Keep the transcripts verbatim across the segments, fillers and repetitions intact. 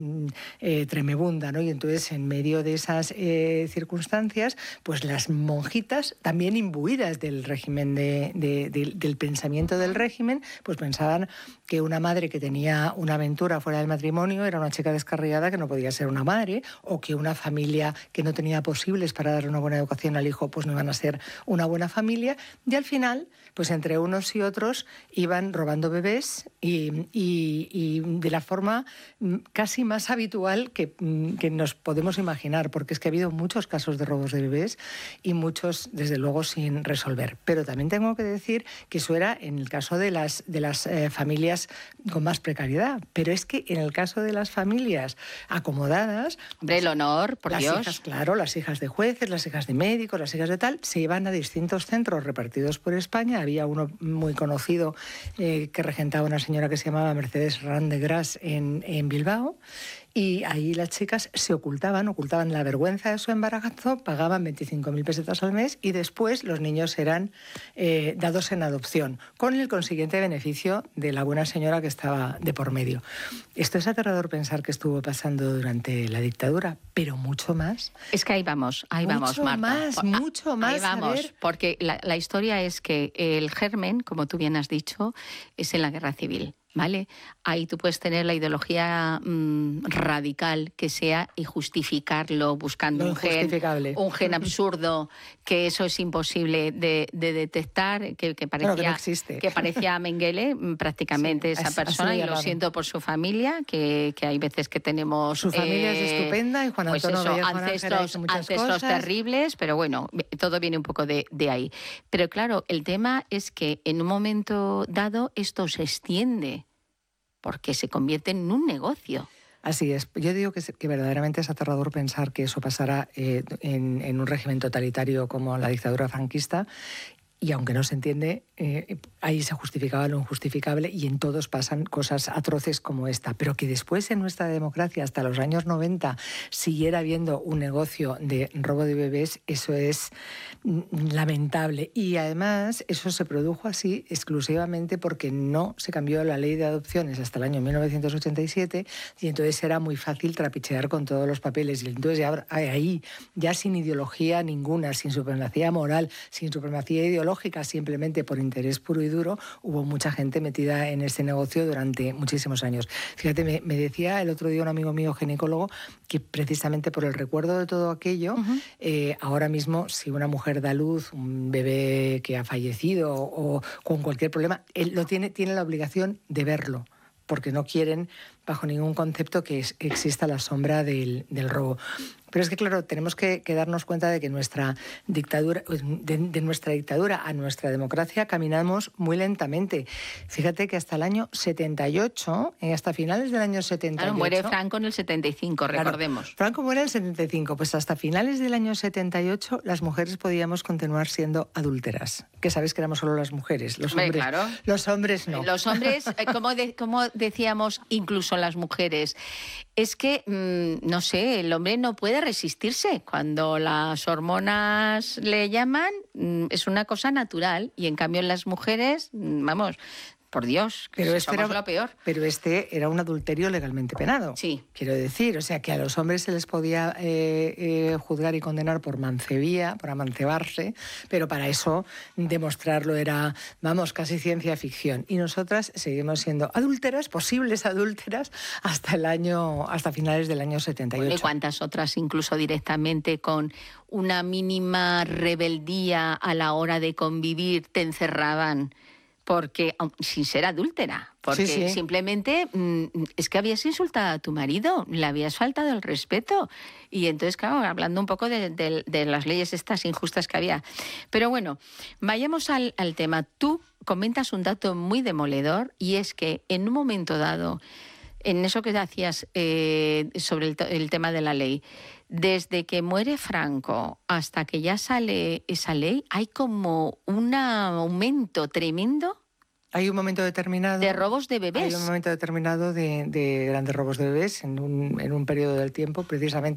Eh, tremebunda, ¿no? Y entonces, en medio de esas eh, circunstancias, pues las monjitas, también imbuidas del régimen, de, de, de, del pensamiento del régimen, pues pensaban que una madre que tenía una aventura fuera del matrimonio era una chica descarriada que no podía ser una madre, o que una familia que no tenía posibles para dar una buena educación al hijo, pues no iban a ser una buena familia. Y al final, pues entre unos y otros iban robando bebés y, y, y de la forma casi más habitual que, que nos podemos imaginar, porque es que ha habido muchos casos de robos de bebés y muchos, desde luego, sin resolver. Pero también tengo que decir que eso era en el caso de las, de las eh, familias con más precariedad. Pero es que en el caso de las familias acomodadas... Hombre, el honor, por las Dios. Hijas, claro, las hijas de jueces, las hijas de médicos, las hijas de tal, se iban a distintos centros repartidos por España. Había uno muy conocido eh, que regentaba una señora que se llamaba Mercedes Randegras en, en Bilbao. Y ahí las chicas se ocultaban, ocultaban la vergüenza de su embarazo, pagaban veinticinco mil pesetas al mes y después los niños eran eh, dados en adopción, con el consiguiente beneficio de la buena señora que estaba de por medio. Esto es aterrador pensar que estuvo pasando durante la dictadura, pero mucho más. Es que ahí vamos, ahí mucho vamos, Marta. Más, mucho más, ahí vamos, a ver. Porque la, la historia es que el germen, como tú bien has dicho, es en la guerra civil. ¿Vale? Ahí tú puedes tener la ideología mmm, radical que sea y justificarlo buscando un gen, un gen absurdo, que eso es imposible de, de detectar, que, que parecía bueno, que, no existe. que parecía Mengele prácticamente sí, esa persona, y lo siento por su familia, que, que hay veces que tenemos... Su familia eh, es estupenda y Juan Antonio pues eso, Juan ancestros, ancestros terribles, pero bueno, todo viene un poco de, de ahí. Pero claro, el tema es que en un momento dado esto se extiende, porque se convierte en un negocio. Así es. Yo digo que, que verdaderamente es aterrador pensar que eso pasará eh, en, en un régimen totalitario como la dictadura franquista. Y aunque no se entiende, eh, ahí se justificaba lo injustificable y en todos pasan cosas atroces como esta. Pero que después en nuestra democracia, hasta los años noventa, siguiera habiendo un negocio de robo de bebés, eso es lamentable. Y además eso se produjo así exclusivamente porque no se cambió la ley de adopciones hasta el año mil novecientos ochenta y siete y entonces era muy fácil trapichear con todos los papeles. Y entonces ya, ahí, ya sin ideología ninguna, sin supremacía moral, sin supremacía ideológica, simplemente por interés puro y duro, hubo mucha gente metida en este negocio durante muchísimos años. Fíjate, me, me decía el otro día un amigo mío ginecólogo que precisamente por el recuerdo de todo aquello, uh-huh. eh, ahora mismo si una mujer da luz, un bebé que ha fallecido o, o con cualquier problema, él lo tiene, tiene la obligación de verlo, porque no quieren bajo ningún concepto que es, exista la sombra del, del robo. Pero es que, claro, tenemos que, que darnos cuenta de que nuestra dictadura, de, de nuestra dictadura a nuestra democracia caminamos muy lentamente. Fíjate que hasta el año setenta y ocho, hasta finales del año setenta y ocho... Claro, muere Franco en el setenta y cinco, recordemos. Claro, Franco muere en el setenta y cinco, pues hasta finales del año setenta y ocho las mujeres podíamos continuar siendo adúlteras. Que sabes que éramos solo las mujeres, los Hombre, hombres, claro. Los hombres no. Los hombres, como, de, como decíamos, incluso las mujeres, es que, mmm, no sé, el hombre no puede resistirse. Cuando las hormonas le llaman, mmm, es una cosa natural. Y en cambio en las mujeres, mmm, vamos, por Dios, que pero este somos era, lo peor. Pero este era un adulterio legalmente penado. Sí. Quiero decir, o sea, que a los hombres se les podía eh, eh, juzgar y condenar por mancebía, por amancebarse, pero para eso demostrarlo era, vamos, casi ciencia ficción. Y nosotras seguimos siendo adúlteras, posibles adúlteras, hasta el año, hasta finales del año setenta y ocho. ¿Y cuántas otras, incluso directamente con una mínima rebeldía a la hora de convivir, te encerraban? Porque, sin ser adúltera, porque sí, sí. simplemente mmm, es que habías insultado a tu marido, le habías faltado el respeto. Y entonces, claro, hablando un poco de, de, de las leyes estas injustas que había. Pero bueno, vayamos al, al tema. Tú comentas un dato muy demoledor y es que en un momento dado, en eso que hacías eh, sobre el, el tema de la ley, desde que muere Franco hasta que ya sale esa ley, hay como un aumento tremendo. Hay un momento determinado... De robos de bebés. Hay un momento determinado de, de grandes robos de bebés en un, en un periodo del tiempo, precisamente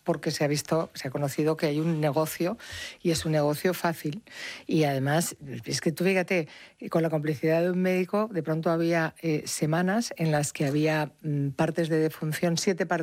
porque se ha visto, se ha conocido que hay un negocio y es un negocio fácil. Y además, es que tú fíjate, con la complicidad de un médico, de pronto había eh, semanas en las que había mm, partes de defunción, siete partes